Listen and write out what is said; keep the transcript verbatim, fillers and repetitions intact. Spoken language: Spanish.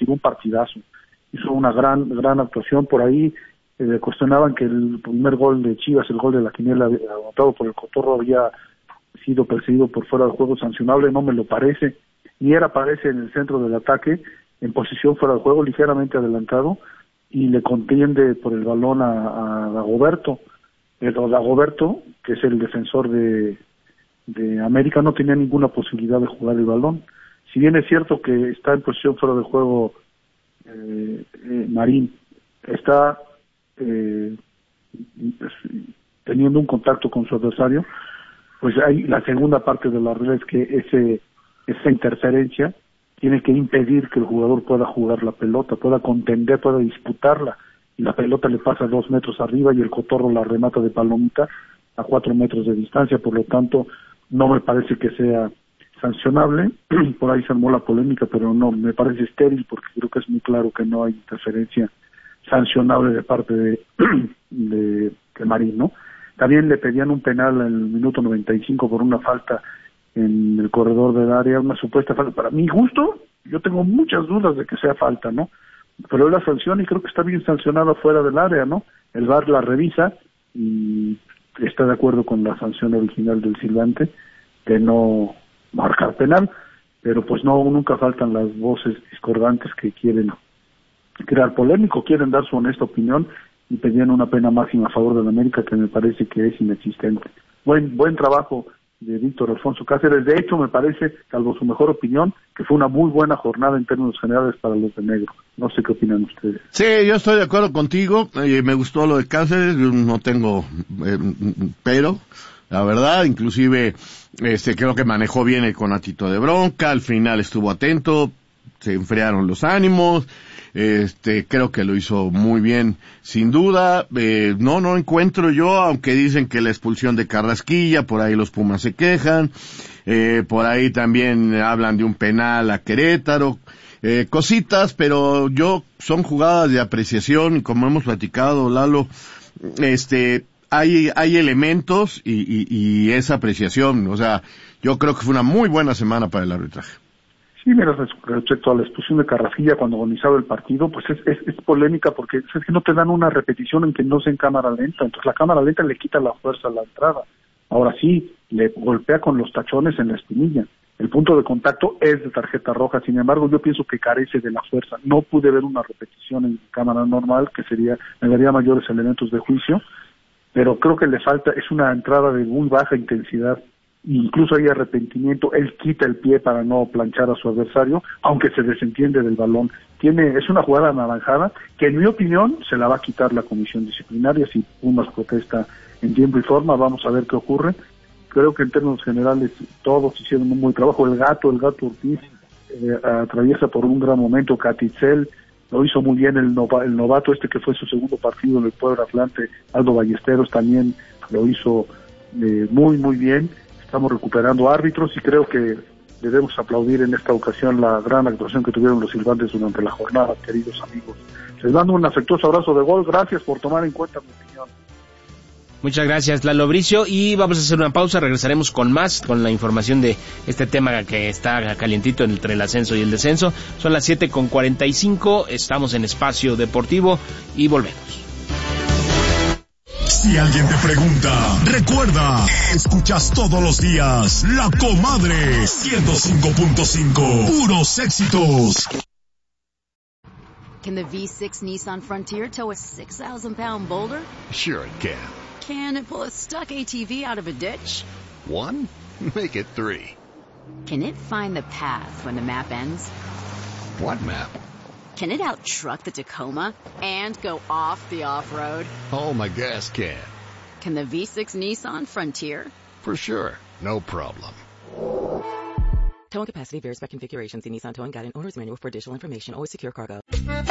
tiró un partidazo, hizo una gran gran actuación. Por ahí eh, cuestionaban que el primer gol de Chivas, el gol de la quiniela anotado por el Cotorro, había sido perseguido por fuera de juego sancionable. No me lo parece, y él aparece en el centro del ataque, en posición fuera de juego, ligeramente adelantado, y le contiende por el balón a, a Dagoberto. El Dagoberto, que es el defensor de, de América, no tenía ninguna posibilidad de jugar el balón. Si bien es cierto que está en posición fuera de juego, eh, eh, Marín está eh, pues, teniendo un contacto con su adversario, pues hay la segunda parte de la regla es que ese esa interferencia tiene que impedir que el jugador pueda jugar la pelota, pueda contender, pueda disputarla, y la pelota le pasa dos metros arriba y el Cotorro la remata de palomita a cuatro metros de distancia. Por lo tanto, no me parece que sea sancionable. Por ahí se armó la polémica, pero no, me parece estéril, porque creo que es muy claro que no hay interferencia sancionable de parte de, de, de Marín, ¿no? También le pedían un penal en el minuto noventa y cinco por una falta en el corredor del área, una supuesta falta. Para mi gusto, yo tengo muchas dudas de que sea falta, ¿no? Pero es la sanción y creo que está bien sancionada fuera del área, ¿no? El V A R la revisa y está de acuerdo con la sanción original del silbante de no marcar penal, pero pues no, nunca faltan las voces discordantes que quieren crear polémico, quieren dar su honesta opinión y pedían una pena máxima a favor de la América, que me parece que es inexistente. Buen buen trabajo de Víctor Alfonso Cáceres. De hecho, me parece, salvo su mejor opinión, que fue una muy buena jornada en términos generales para los de negro. No sé qué opinan ustedes. Sí, yo estoy de acuerdo contigo. Eh, me gustó lo de Cáceres, yo no tengo eh, pero, la verdad, inclusive este creo que manejó bien el conatito de bronca, al final estuvo atento, se enfriaron los ánimos. Este, creo que lo hizo muy bien, sin duda. Eh, no, no encuentro yo, aunque dicen que la expulsión de Carrasquilla, por ahí los Pumas se quejan, eh, por ahí también hablan de un penal a Querétaro, eh, cositas, pero yo, son jugadas de apreciación, y como hemos platicado, Lalo, este, hay, hay elementos y, y, y esa apreciación, o sea, yo creo que fue una muy buena semana para el arbitraje. Sí, mira, respecto a la expulsión de Carrasquilla cuando agonizaba el partido, pues es, es, es polémica porque es que no te dan una repetición en que no sea en cámara lenta, entonces la cámara lenta le quita la fuerza a la entrada. Ahora sí, le golpea con los tachones en la espinilla. El punto de contacto es de tarjeta roja, sin embargo yo pienso que carece de la fuerza. No pude ver una repetición en cámara normal, que sería, me daría mayores elementos de juicio, pero creo que le falta, es una entrada de muy baja intensidad. Incluso hay arrepentimiento, él quita el pie para no planchar a su adversario, aunque se desentiende del balón. Tiene, es una jugada anaranjada que en mi opinión se la va a quitar la comisión disciplinaria si Pumas protesta en tiempo y forma. Vamos a ver qué ocurre. Creo que en términos generales todos hicieron un buen trabajo. El gato, el gato Ortiz eh, atraviesa por un gran momento. Catitzel lo hizo muy bien, el, nova, el novato este que fue su segundo partido en el Puebla Atlante, Aldo Ballesteros, también lo hizo eh, muy muy bien. Estamos recuperando árbitros y creo que debemos aplaudir en esta ocasión la gran actuación que tuvieron los silbantes durante la jornada, queridos amigos. Les mando un afectuoso abrazo de gol, gracias por tomar en cuenta mi opinión. Muchas gracias, Lalo Bricio, y vamos a hacer una pausa, regresaremos con más, con la información de este tema que está calientito entre el ascenso y el descenso. Son las siete con cuarenta y cinco, estamos en Espacio Deportivo y volvemos. Si alguien te pregunta, recuerda, escuchas todos los días La Comadre ciento cinco punto cinco, puros éxitos. Can the V six Nissan Frontier tow a six thousand pound boulder? Sure it can. Can it pull a stuck A T V out of a ditch? One? Make it three. Can it find the path when the map ends? What map? Can it out-truck the Tacoma and go off the off-road? Oh, my gas can. Can the V six Nissan Frontier? For sure. No problem. Towing capacity varies by configuration. See Nissan Towing Guide and Owner's Manual for additional information. Always secure cargo.